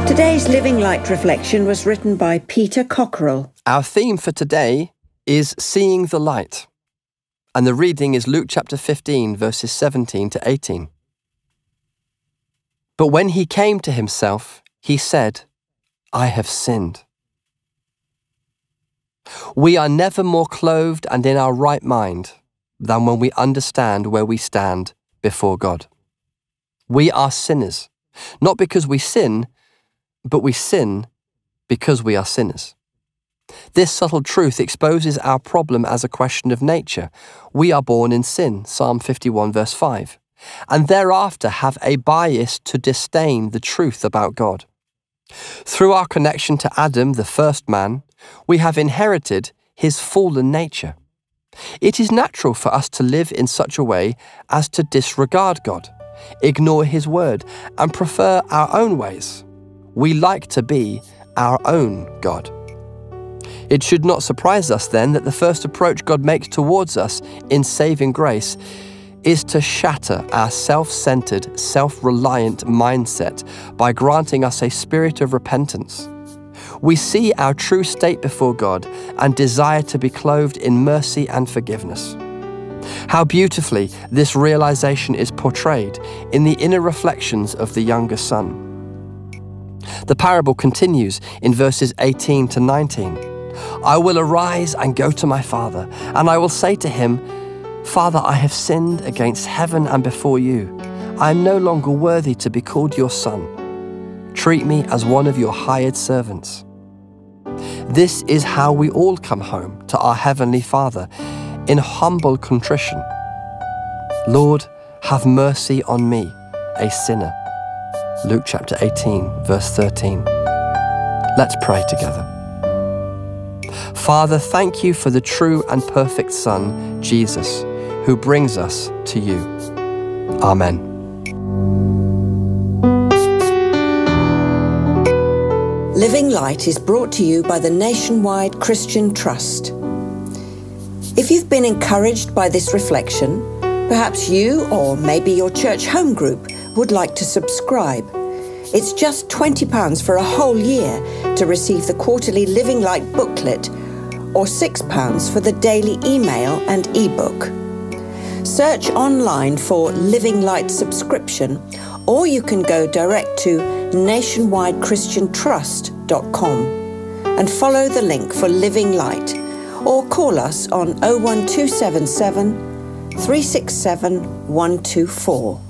Today's Living Light reflection was written by Peter Cockerell. Our theme for today is Seeing the Light, and the reading is Luke chapter 15, verses 17 to 18. But when he came to himself, he said, I have sinned. We are never more clothed and in our right mind than when we understand where we stand before God. We are sinners, not because we sin, but we sin because we are sinners. This subtle truth exposes our problem as a question of nature. We are born in sin, Psalm 51 verse 5, and thereafter have a bias to disdain the truth about God. Through our connection to Adam, the first man, we have inherited his fallen nature. It is natural for us to live in such a way as to disregard God, ignore his word, and prefer our own ways. We like to be our own God. It should not surprise us then that the first approach God makes towards us in saving grace is to shatter our self-centered, self-reliant mindset by granting us a spirit of repentance. We see our true state before God and desire to be clothed in mercy and forgiveness. How beautifully this realization is portrayed in the inner reflections of the younger son. The parable continues in verses 18 to 19. I will arise and go to my father, and I will say to him, Father, I have sinned against heaven and before you. I am no longer worthy to be called your son. Treat me as one of your hired servants. This is how we all come home to our Heavenly Father, in humble contrition. Lord, have mercy on me, a sinner. Luke chapter 18, verse 13. Let's pray together. Father, thank you for the true and perfect Son, Jesus, who brings us to you. Amen. Living Light is brought to you by the Nationwide Christian Trust. If you've been encouraged by this reflection, perhaps you or maybe your church home group would like to subscribe. It's just £20 for a whole year to receive the quarterly Living Light booklet, or £6 for the daily email and ebook. Search online for Living Light subscription, or you can go direct to nationwidechristiantrust.com and follow the link for Living Light, or call us on 01277 367 124.